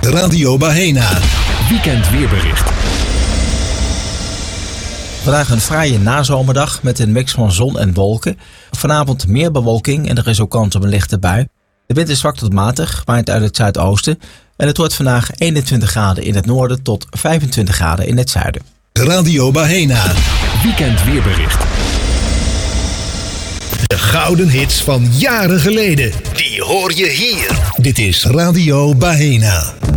Radio Bahena. Weekend weerbericht. Vandaag een fraaie nazomerdag met een mix van zon en wolken. Vanavond meer bewolking en er is ook kans op een lichte bui. De wind is zwak tot matig, waait uit het zuidoosten. En het wordt vandaag 21 graden in het noorden tot 25 graden in het zuiden. Radio Bahena. Weekend weerbericht. De gouden hits van jaren geleden. Die hoor je hier. Dit is Radio Bahena.